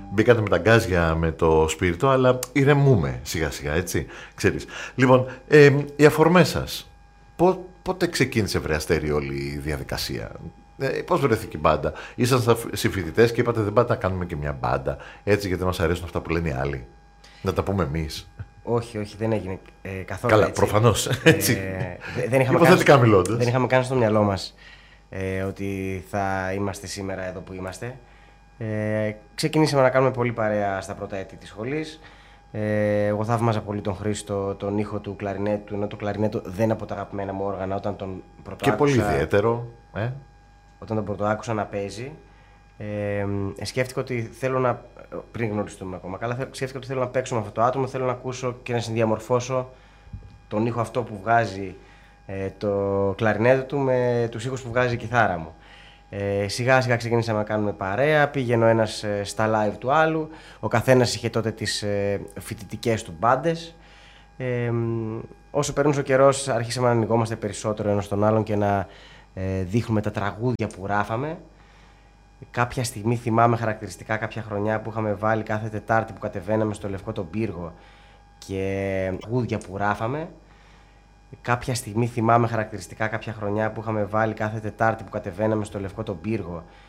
μπήκατε με τα γκάζια με το σπίρτο, αλλά ηρεμούμε σιγά σιγά, έτσι, ξέρεις. Λοιπόν, οι αφορμές σας, πότε ξεκίνησε, βρε Αστέρη, όλη η διαδικασία? Πώς βρέθηκε η μπάντα? Ήσασταν συμφοιτητές και είπατε δεν πάτε να κάνουμε και μια μπάντα, έτσι, γιατί μας αρέσουν αυτά που λένε οι άλλοι? Να τα πούμε εμείς. Όχι, όχι, δεν έγινε καθόλου Καλά, έτσι. προφανώς, έτσι. Υποθετικά μιλώντας. Δεν είχαμε καν στο μυαλό μας ότι θα είμαστε σήμερα εδώ που είμαστε. Ξεκινήσαμε να κάνουμε πολύ παρέα στα πρώτα έτη της σχολής. Εγώ θαύμαζα πολύ τον Χρήστο, τον ήχο του κλαρινέτου, ενώ το κλαρινέτο δεν είναι από τα αγαπημένα μου όργανα. Όταν τον πρωτοάκουσα, Και πολύ ιδιαίτερο. Όταν τον πρωτοάκουσα να παίζει, σκέφτηκα ότι θέλω να. Πριν γνωριστούμε ακόμα καλά, σκέφτηκα ότι θέλω να παίξω με αυτό το άτομο, θέλω να ακούσω και να συνδιαμορφώσω τον ήχο αυτό που βγάζει το κλαρινέτο του με τους ήχους που βγάζει η κιθάρα μου. Σιγά σιγά ξεκινήσαμε να κάνουμε παρέα, πήγαινε ο ένας στα live του άλλου, ο καθένας είχε τότε τις φοιτητικές του μπάντες. Όσο περνούσε ο καιρός αρχίσαμε να ανοιγόμαστε περισσότερο ένας τον άλλον και να δείχνουμε τα τραγούδια που γράφαμε. Κάποια στιγμή θυμάμαι χαρακτηριστικά κάποια χρονιά που είχαμε βάλει κάθε Τετάρτη που κατεβαίναμε στο Λευκό τον Πύργο και τραγούδια που γράφαμε. Κάποια στιγμή θυμάμαι χαρακτηριστικά κάποια χρονιά που είχαμε βάλει κάθε Τετάρτη που κατεβαίναμε στο Λευκό τον Πύργο